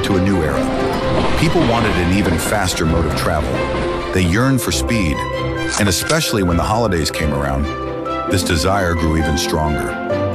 into a new era. People wanted an even faster mode of travel. They yearned for speed, and especially when the holidays came around, this desire grew even stronger.